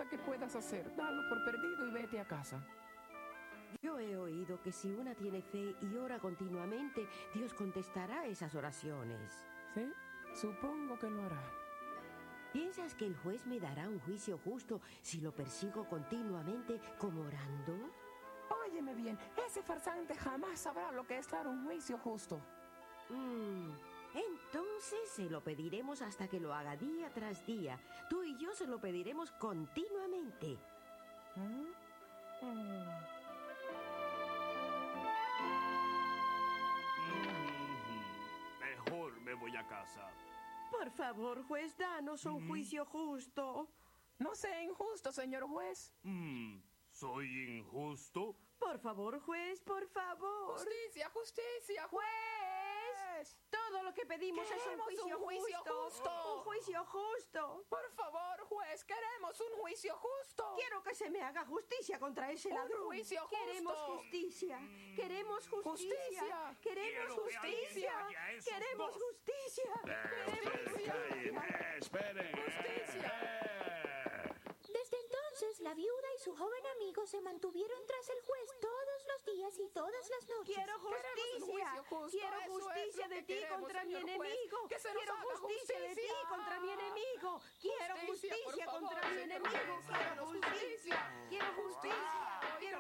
sea que puedas hacer, dalo por perdido y vete a casa. Yo he oído que si una tiene fe y ora continuamente, Dios contestará esas oraciones. ¿Sí? Supongo que lo hará. ¿Piensas que el juez me dará un juicio justo si lo persigo continuamente como orando? Óyeme bien, ese farsante jamás sabrá lo que es dar un juicio justo. Entonces se lo pediremos hasta que lo haga día tras día. Tú y yo se lo pediremos continuamente. Mejor me voy a casa. Por favor, juez, danos un juicio justo. No sea injusto, señor juez. ¿Soy injusto? Por favor, juez, por favor. Justicia, justicia, juez. Todo lo que pedimos es un Queremos juicio justo. Un juicio justo. Por favor, juez, queremos un juicio justo. Quiero que se me haga justicia contra ese ladrón. juicio justo. Queremos justicia. Queremos justicia. Justicia. Queremos Quiero que alguien justicia. calle a esos Queremos dos. justicia. Esperen. Desde entonces, la viuda y su joven amigo se mantuvieron tras el juez todos los días y todas las noches. Quiero Queremos un justicia. juicio justo. Quiero Eso es justicia lo de que ti queremos, contra mi señor juez. enemigo. Que se nos Quiero haga justicia de ti justicia. contra mi enemigo. Quiero Justicia, por justicia favor, contra mi señor enemigo. juez. Quiero Háganos justicia. justicia. Quiero justicia.